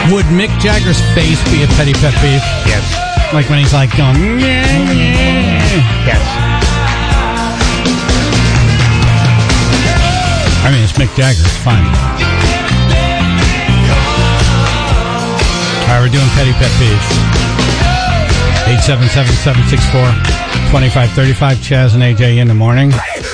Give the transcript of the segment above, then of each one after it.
Would Mick Jagger's face be a petty pet peeve? Yes. Like when he's like going, Yes. I mean, it's Mick Jagger. It's fine. All right, we're doing petty pet peeves. 877-764-2535. Chaz and AJ in the morning.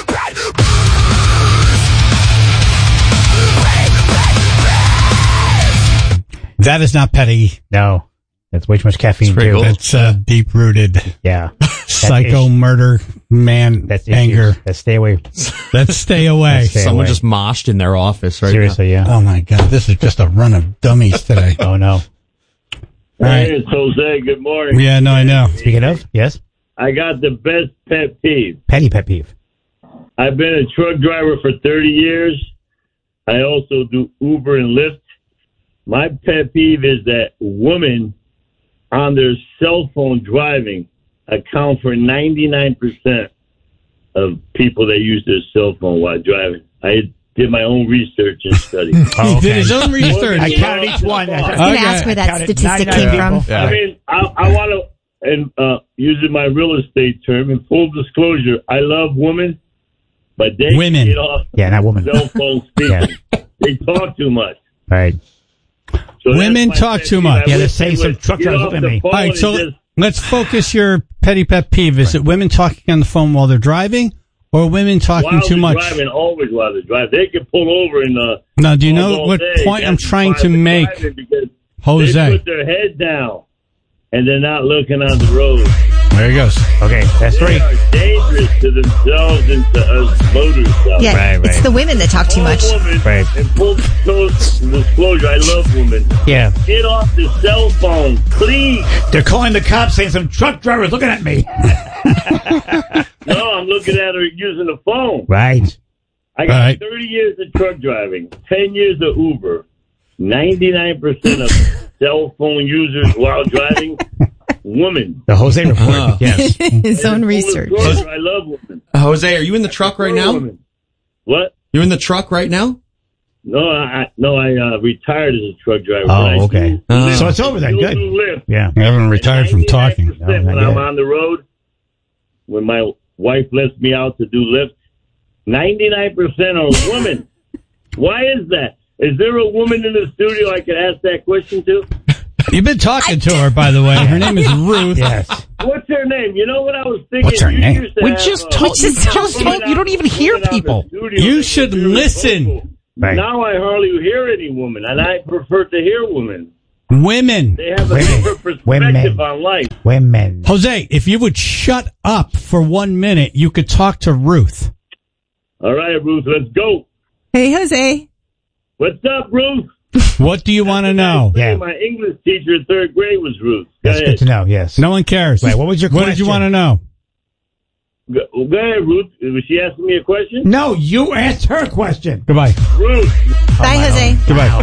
That is not petty. No. That's way too much caffeine, too. That's deep-rooted. Yeah. Psycho, murder, man, That's anger. Let's stay away. Let's stay away. Someone just moshed in their office right Seriously, now. yeah. Oh, my God. This is just a run of dummies today. Oh, no. All right. Hey, it's Jose. Good morning. Yeah, no, I know. Speaking of, yes? I got the best pet peeve. Petty pet peeve. I've been a truck driver for 30 years. I also do Uber and Lyft. My pet peeve is that women on their cell phone driving account for 99% of people that use their cell phone while driving. I did my own research and study. He did his own research. I counted each one. I was going to ask where that statistic came from. Yeah. I mean, I want to, and using my real estate term, in full disclosure, I love women, but they Women. get off Not women. cell phone speaking. They talk too much. Right. So Women that's my talk pet too peeve. much. I Yeah, wish they're saying they some would truck get drivers off look at the me. phone All right, and so just- let's focus your petty pet peeve. Is it women talking on the phone while they're driving or women talking while too they're much? driving, always while they're driving. They can pull over in the. Now, do you know all what day. point I'm That's trying why to they're make, driving, because Jose? They put their head down and they're not looking on the road. There he goes. Okay, that's They three. are dangerous to themselves and to us motors. Yeah, Right. it's the women that talk too much. Women, Right. In full disclosure, I love women. Yeah. Get off the cell phone, please. They're calling the cops saying some truck driver's looking at me. No, I'm looking at her using the phone. Right. I got Right. 30 years of truck driving, 10 years of Uber, 99% of cell phone users while driving, women. The Jose report. Yes. His own research. I love women. Jose, are you in the truck right now? Women. What? You in the truck right now? No, I retired as a truck driver. Oh, But I okay. do Lyft. So it's over then. Still Good. do Lyft. Yeah. I haven't retired from talking. 99% No, not when I'm yet. on the road, when my wife lets me out to do Lyft, 99% are women. Why is that? Is there a woman in the studio I could ask that question to? You've been talking to her, by the way. Her name is Ruth. Yes. What's her name? You know what I was thinking? What's her You name? used to We have, just told you you don't even hear women out in the people. studio You that should were very listen. vocal. Right. Now I hardly hear any women, and I prefer to hear women. Women. They have a Women. different perspective Women. on life. Women. Jose, if you would shut up for 1 minute, you could talk to Ruth. All right, Ruth, let's go. Hey, Jose. What's up, Ruth? What do you want to know? Yeah. My English teacher in third grade was Ruth. Go That's ahead. good to know. Yes. No one cares. Right, what was your What did you question? want to know? Go ahead, Ruth. Was she asking me a question? No, you asked her a question. Goodbye. Ruth. Bye, Jose. Goodbye.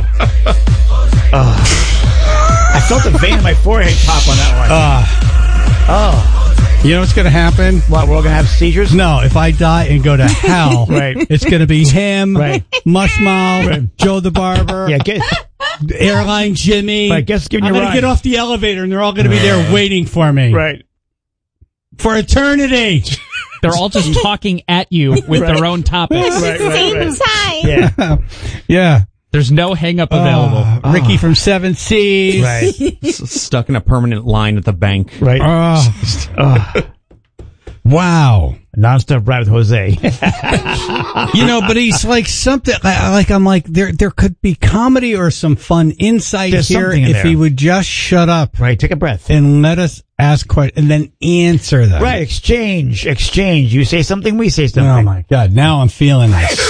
I felt the vein in my forehead pop on that one. You know what's going to happen? What, we're all going to have seizures? No, if I die and go to hell, Right. it's going to be him, Right. Mushmouth, Joe the Barber, Yeah, get, Airline Jimmy. Right, guess giving I'm you a going to ride. get off the elevator and they're all going to be there waiting for me. right. For eternity. They're all just talking at you with their own topics. Right, right, right. time. Yeah. Yeah. There's no hang up available. Ricky from Seven Seas. Right. Stuck in a permanent line at the bank. Right. Wow. Non-stop ride with Jose. You know, but he's like something like I'm like there could be comedy or some fun insight There's here something in if there. he would just shut up Right, take a breath. and let us ask questions and then answer them. Right, exchange. You say something, we say something. Oh my God! Now I'm feeling this.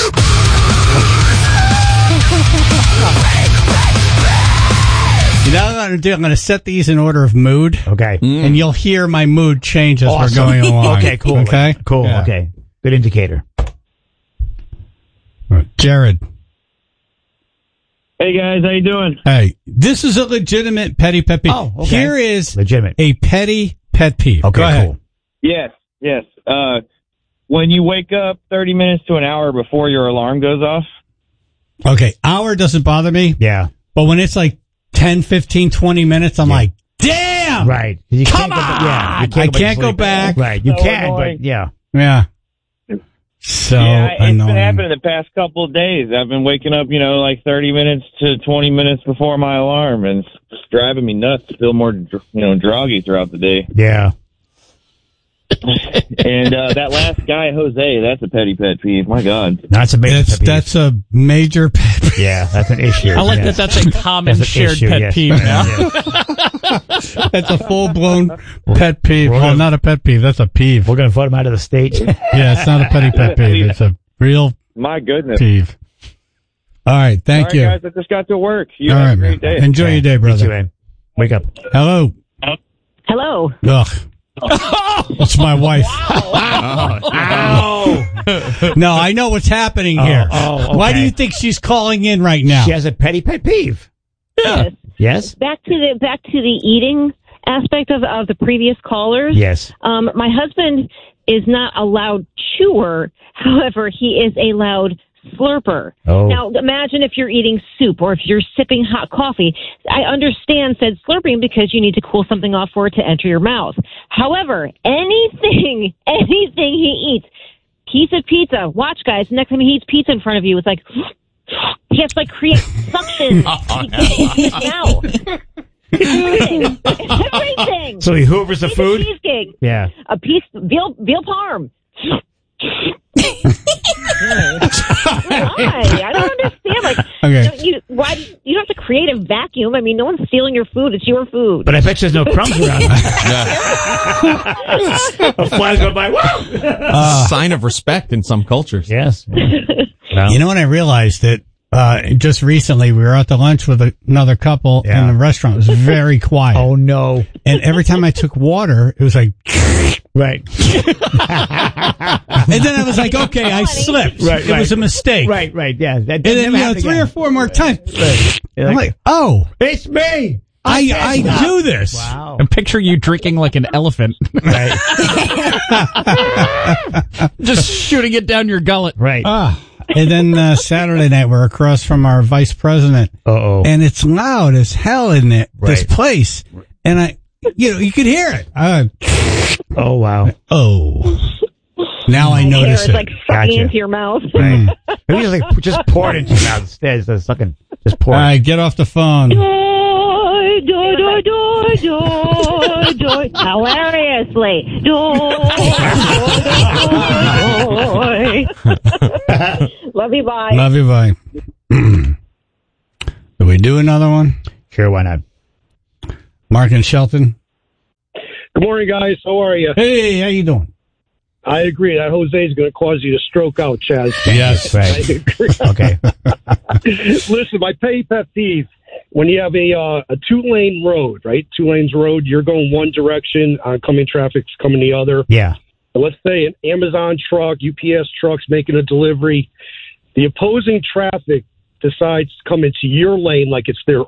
You know what I'm going to do? I'm going to set these in order of mood. Okay. And you'll hear my mood change as Awesome. we're going along. Okay, cool. Okay? Cool. Yeah. Okay. Good indicator. Jared. Hey, guys. How you doing? Hey, this is a legitimate petty pet peeve. Oh, okay. Here is Legitimate. a petty pet peeve. Okay, Go ahead. cool. Yes. When you wake up 30 minutes to an hour before your alarm goes off. Okay, hour doesn't bother me, Yeah. but when it's like 10, 15, 20 minutes. I'm like, damn! Right. You Come can't go, on! yeah, you I can't go sleep. back. Right. You So can, annoying. but yeah. Yeah. So Yeah, it's annoying. been happening the past couple of days. I've been waking up, like 30 minutes to 20 minutes before my alarm, and it's just driving me nuts to feel more, groggy throughout the day. Yeah. And that last guy, Jose, that's a petty pet peeve. My God. That's a major pet peeve. That's a major pet peeve. Yeah, that's an issue. I like yes. that's a common That's an shared issue, pet yes. peeve now. Yes. That's a full-blown pet peeve. We're Well, gonna- not a pet peeve. That's a peeve. We're going to vote him out of the state. Yeah, it's not a petty pet peeve. It's a real My goodness. peeve. All right. Thank All right, you. guys, I just got to work. You All have right, a great man. day. Enjoy your day, You too, brother. man. Wake up. Hello. Hello. Ugh. That's my wife. No, I know what's happening here. oh, Why do okay. you think she's calling in right now? She has a petty pet peeve. Yes. Yes? Back to the eating aspect of the previous callers. Yes. My husband is not a loud chewer. However, he is a loud slurper. Oh. Now, imagine if you're eating soup or if you're sipping hot coffee. I understand said slurping because you need to cool something off for it to enter your mouth. However, anything he eats, piece of pizza. Watch, guys. Next time he eats pizza in front of you, it's like he has to create suction to get it in his mouth. Everything. So he hoovers the Piece of food? cheesecake. Yeah. A piece veal parm. Why? I don't understand. Like, Okay. why you don't have to create a vacuum? I mean, no one's stealing your food. It's your food. But I bet there's no crumbs around. A fly's going by. Whoa! Sign of respect in some cultures. Yes. You know what I realized that just recently we were out to lunch with another couple Yeah. and the restaurant was very quiet. Oh, no. And every time I took water, it was like, Right. and then I was like, okay, I slipped. Right, It was a mistake. Right, yeah. That And then, never happened 3 again. or 4 more times. Right. You're I'm like, oh, it's me. I do this. Wow. And picture you drinking like an elephant. Right. Just shooting it down your gullet. Right. And then Saturday night, we're across from our vice president. Uh-oh. And it's loud as hell in this Right. place. And you could hear it. Oh, wow. Now I Hair notice is it. like sucking Gotcha. into your mouth. Right. Maybe just pour it into your mouth instead. Just fucking, just pour All it. right, get off the phone. Joy, joy, joy, joy, joy, joy. Hilariously. Joy. Love you, bye. Love you, bye. Do we do another one? Sure, why not? Mark and Shelton. Good morning, guys. How are you? Hey, how you doing? I agree. That Jose is going to cause you to stroke out, Chaz. Yes. I Right. agree. Okay. Listen, my pet peeve, when you have a 2-lane road, right? 2 lanes road, you're going one direction, oncoming traffic's coming the other. Yeah. But let's say an Amazon truck, UPS truck's making a delivery. The opposing traffic decides to come into your lane like it's their